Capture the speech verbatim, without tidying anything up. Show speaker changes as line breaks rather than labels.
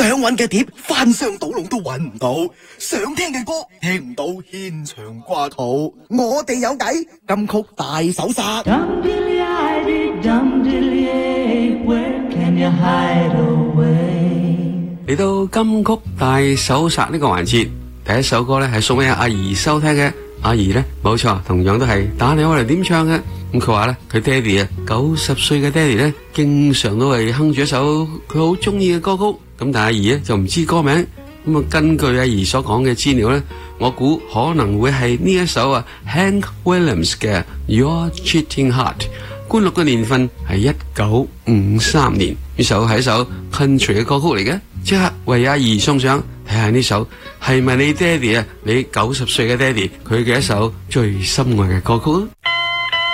想揾嘅碟翻箱倒籠都揾唔到，想聽嘅歌聽唔到，牽腸掛肚。我哋有計，金曲大搜殺。
嚟到金曲大搜殺呢個環節，第一首歌咧係送俾阿怡收聽嘅。阿怡咧冇錯，同樣都係打電話嚟點唱嘅。咁佢話咧，佢爹哋啊，九十歲嘅爹哋咧，經常都係哼住一首佢好中意嘅歌曲。咁但係阿怡咧就唔知歌名。咁啊，根據阿怡所講嘅資料咧，我估可能會係呢一首啊 Hank Williams 嘅 Your Cheating Heart。觀錄嘅年份係一九五三年，呢首係一首 country 嘅歌曲嚟嘅。即刻為阿怡送上，睇下呢首係咪你爹哋啊？你九十歲嘅爹哋佢嘅一首最心愛嘅歌曲啊！